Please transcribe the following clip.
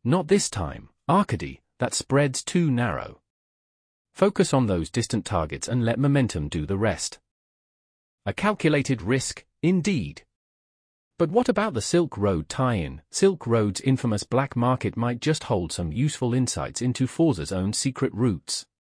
Not this time, Arcady, that spread's too narrow. Focus on those distant targets and let momentum do the rest. A calculated risk, indeed. But what about the Silk Road tie-in? Silk Road's infamous black market might just hold some useful insights into Forza's own secret routes.